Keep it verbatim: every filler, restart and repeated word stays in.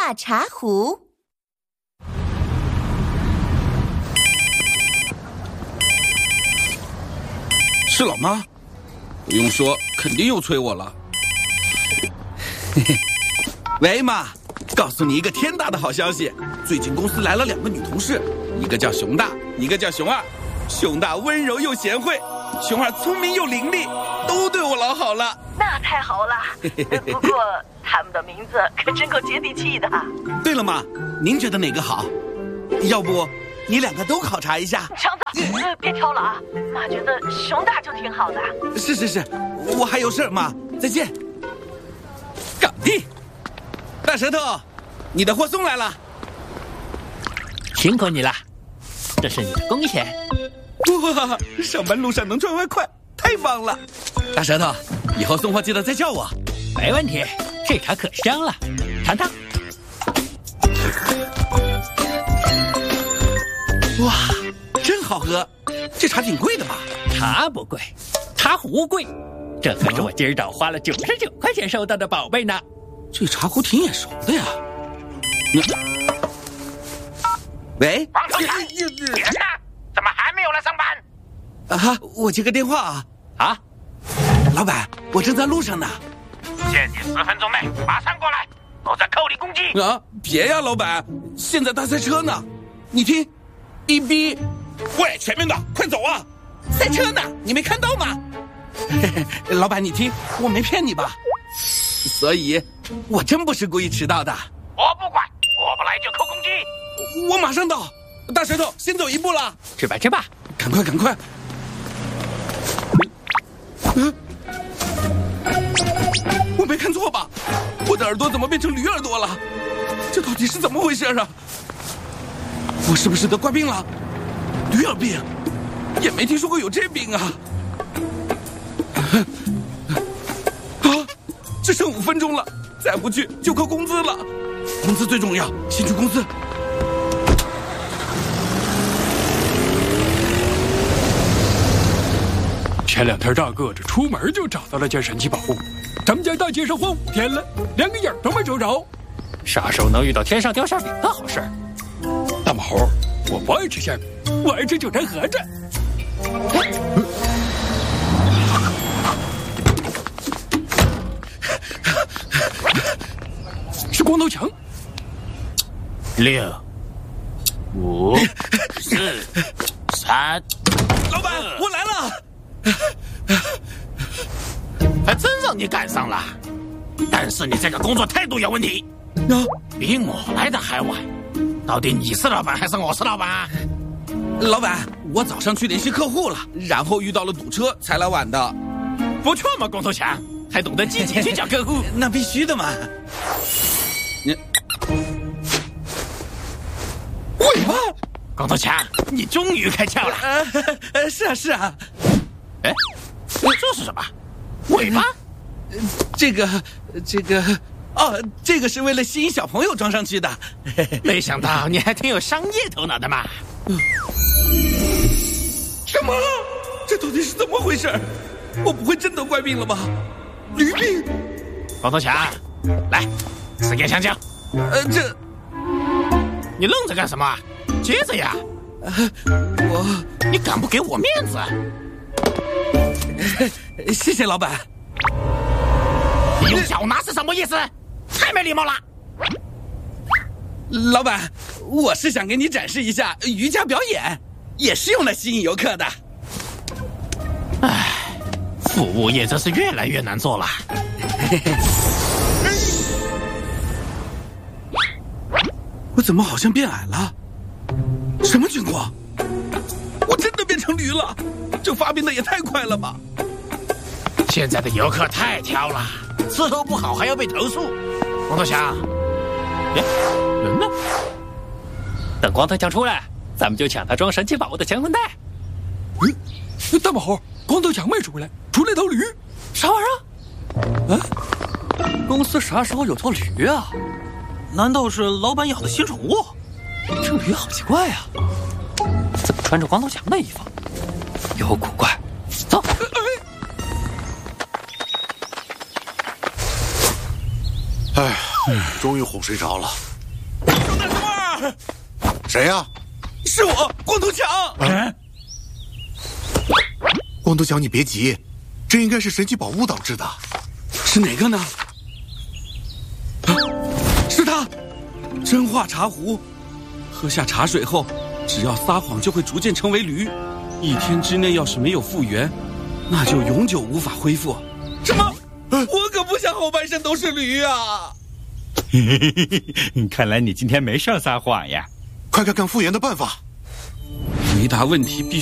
大茶壶。 是老妈，不用说，肯定又催我了。嘿嘿，喂妈，告诉你一个天大的好消息，最近公司来了两个女同事，一个叫熊大，一个叫熊二。熊大温柔又贤惠，熊二聪明又伶俐，都对我老好了。 那太好了。不过他们的名字可真够接地气的。 对了妈，您觉得哪个好？要不你两个都考察一下。 强子，呃，别挑了啊，妈觉得熊大就挺好的。 是是是，我还有事儿，妈，再见。搞定。大舌头，你的货送来了。 辛苦你了，这是你的贡献。 哇，上班路上能赚外快，太棒了！大舌头，以后送货记得再叫我。 没问题，这茶可香了，尝尝。 哇，真好喝！这茶挺贵的吧？ 茶不贵，茶壶贵。这可是我今儿早花了九十九块钱收到的宝贝呢。 这茶壶挺眼熟的呀。嗯、喂， 王头强，人呢？怎么还没有来上班？ 啊，我接个电话啊。 啊， 老板，我正在路上呢。 限你十分钟内马上过来，否则扣你工资。 啊，别呀，老板，现在大赛车呢。你听，哔哔。 喂，前面的，快走啊！ 赛车呢，你没看到吗？嘿嘿，老板，你听，我没骗你吧？所以，我真不是故意迟到的。 我不管，过不来就扣工资。 我马上到。大舌头，先走一步了。 吃吧吃吧， 赶快赶快。嗯，我没看错吧？我的耳朵怎么变成驴耳朵了？这到底是怎么回事啊？我是不是得怪病了？驴耳病，也没听说过有这病啊！啊，只剩五分钟了，再不去就扣工资了。工资最重要，先去公司。 前两天大个子出门就找到了件神奇宝物，咱们家大街上晃五天了，连个影都没瞅着。 啥时候能遇到天上掉馅饼的好事？ 大马猴，我不爱吃馅饼，我爱吃韭菜盒子。是光头强。 六、五、四、三。 老板，我来了。 还真让你赶上了，但是你这个工作态度有问题， 啊， 比我来的还晚。到底你是老板还是我是老板？ 老板，我早上去联系客户了，然后遇到了堵车才来晚的。 不错嘛，光头强，还懂得积极去找客户。 那必须的嘛。你尾巴， 光头强，你终于开窍了。 呃呃，是啊是啊。 哎，这是什么？尾巴？ 这个这个哦，这个是为了吸引小朋友装上去的。 没想到你还挺有商业头脑的嘛。 嗯、什么？这到底是怎么回事？我不会真得怪病了吧？驴病？ 光头强，来，吃根香蕉。 呃，这你愣着干什么？接着呀！ 呃，我你敢不给我面子？ 谢谢老板。 你用脚拿是什么意思？太没礼貌了！ 老板，我是想给你展示一下瑜伽表演，也是用来吸引游客的。 唉，服务业真是越来越难做了。 我怎么好像变矮了？什么情况？我真的变成驴了？这发病的也太快了吧！ 现在的游客太挑了，伺候不好还要被投诉。光头强，耶，人呢？ 等光头强出来，咱们就抢他装神奇宝物的乾坤袋。 嗯，大马猴，光头强没出来，出来头驴， 啥玩意儿？啊？公司啥时候有头驴啊？难道是老板养的新宠物？这驴好奇怪呀、啊，怎么穿着光头强的衣服？有古怪。走。 哎，终于哄睡着了。 谁呀？ 是我，光头强。 啊、光头强，你别急，这应该是神奇宝物导致的。 是哪个呢？啊，是他，真化茶壶。喝下茶水后，只要撒谎就会逐渐成为驴。一天之内要是没有复原，那就永久无法恢复。什么？我可不想后半生都是驴啊！ 看来你今天没事撒谎呀。 快看看复原的办法。 回答问题必须